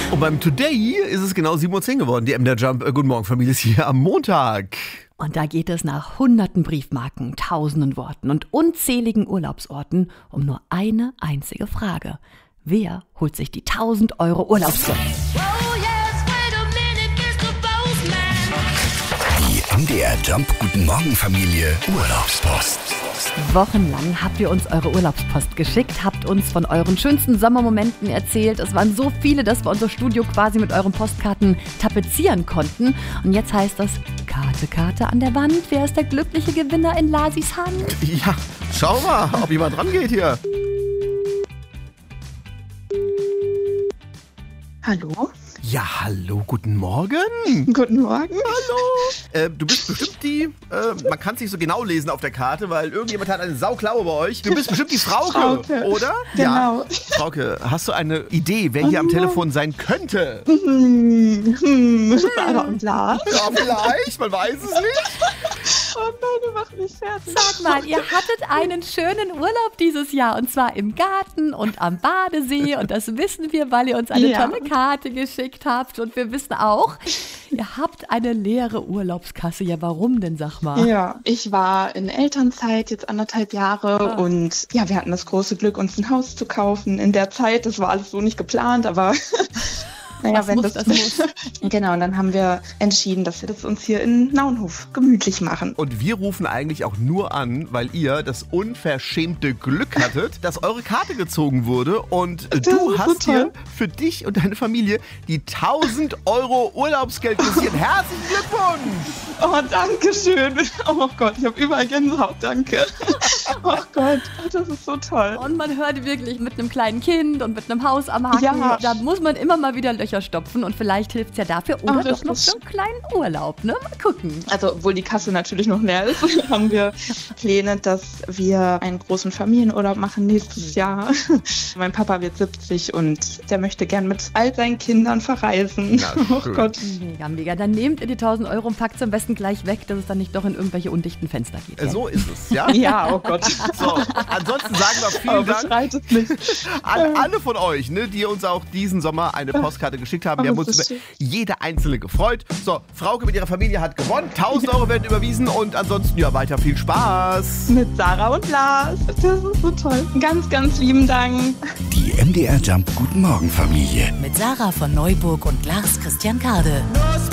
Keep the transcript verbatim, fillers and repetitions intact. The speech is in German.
Und beim Today ist es genau sieben Uhr zehn geworden. Die M D R Jump äh, Guten Morgen Familie ist hier am Montag. Und da geht es nach hunderten Briefmarken, tausenden Worten und unzähligen Urlaubsorten um nur eine einzige Frage. Wer holt sich die tausend Euro Urlaubsgeld? Die M D R Jump Guten Morgen Familie Urlaubspost. Wochenlang habt ihr uns eure Urlaubspost geschickt, habt uns von euren schönsten Sommermomenten erzählt. Es waren so viele, dass wir unser Studio quasi mit euren Postkarten tapezieren konnten. Und jetzt heißt das Karte, Karte an der Wand. Wer ist der glückliche Gewinner in Lasis Hand? Ja, schau mal, ob jemand dran geht hier. Hallo? Ja, hallo, guten Morgen. Guten Morgen. Hallo. Äh, du bist bestimmt die, äh, man kann es nicht so genau lesen auf der Karte, weil irgendjemand hat eine Sauklaue bei euch. Du bist bestimmt die Frauke, Frauke. oder? Genau. Ja. Frauke, hast du eine Idee, wer hier am Telefon sein könnte? Hm, hm, Sarah und Lars. Ja, vielleicht, man weiß es nicht. Oh nein, du machst mich fertig. Sag mal, ihr hattet einen schönen Urlaub dieses Jahr und zwar im Garten und am Badesee und das wissen wir, weil ihr uns eine Ja. tolle Karte geschickt habt und wir wissen auch, ihr habt eine leere Urlaubskasse. Ja, warum denn, sag mal? Ja, ich war in Elternzeit jetzt anderthalb Jahre Ah. und ja, wir hatten das große Glück, uns ein Haus zu kaufen in der Zeit. Das war alles so nicht geplant, aber naja, Was wenn muss, das, das muss. Genau, und dann haben wir entschieden, dass wir das uns hier in Naunhof gemütlich machen. Und wir rufen eigentlich auch nur an, weil ihr das unverschämte Glück hattet, dass eure Karte gezogen wurde und äh, Das du ist so hast hier toll. für dich und deine Familie die tausend Euro Urlaubsgeld kassiert. Herzlichen Glückwunsch! Oh, danke schön. Oh Gott, ich habe überall Gänsehaut, danke. Oh Gott, das ist so toll. Und man hört wirklich mit einem kleinen Kind und mit einem Haus am Haken, Ja. da muss man immer mal wieder Löcher stopfen und vielleicht hilft es ja dafür oder Ach, das doch noch ist- so einen kleinen Urlaub, ne? Mal gucken. Also, obwohl die Kasse natürlich noch leer ist, haben wir Pläne, dass wir einen großen Familienurlaub machen nächstes Jahr. Mein Papa wird siebzig und der möchte gern mit all seinen Kindern verreisen. Na, Oh schön. Gott. Mega, mega. Dann nehmt ihr die tausend Euro und packt es am besten gleich weg, dass es dann nicht doch in irgendwelche undichten Fenster geht. Äh, So ist es, ja? Ja, oh Gott. So, ansonsten sagen wir Aber vielen Dank beschreit es nicht. an alle von euch, ne, die uns auch diesen Sommer eine Postkarte geschickt haben. Wir Oh, haben das uns ist über schön. jede einzelne gefreut. So, Frauke mit ihrer Familie hat gewonnen. tausend Euro werden überwiesen und ansonsten ja weiter viel Spaß. Mit Sarah und Lars. Das ist so toll. Ganz, ganz lieben Dank. Die M D R Jump Guten Morgen Familie. Mit Sarah von Neuburg und Lars Christian Kade.